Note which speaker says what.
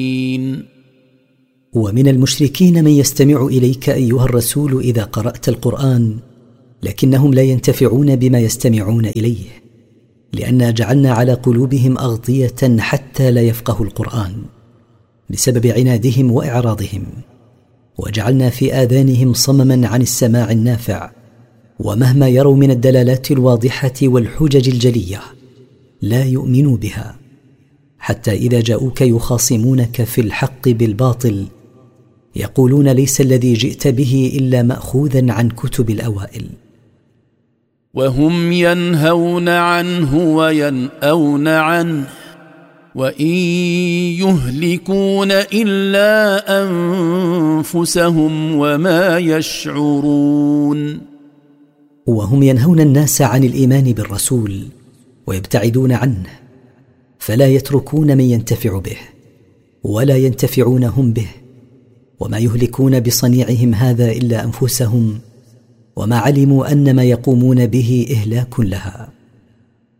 Speaker 1: ومن المشركين من يستمع إليك أيها الرسول إذا قرأت القرآن، لكنهم لا ينتفعون بما يستمعون إليه، لأننا جعلنا على قلوبهم أغطية حتى لا يفقهوا القرآن بسبب عنادهم وإعراضهم، وجعلنا في آذانهم صمما عن السماع النافع، ومهما يروا من الدلالات الواضحة والحجج الجلية لا يؤمنوا بها، حتى إذا جاءوك يخاصمونك في الحق بالباطل يقولون ليس الذي جئت به إلا مأخوذا عن كتب الأوائل.
Speaker 2: وهم ينهون عنه وينأون عنه وإن يهلكون إلا أنفسهم وما يشعرون.
Speaker 1: وهم ينهون الناس عن الإيمان بالرسول ويبتعدون عنه، فلا يتركون من ينتفع به ولا ينتفعون هم به، وما يهلكون بصنيعهم هذا إلا أنفسهم، وما علموا أن ما يقومون به إهلاك لها.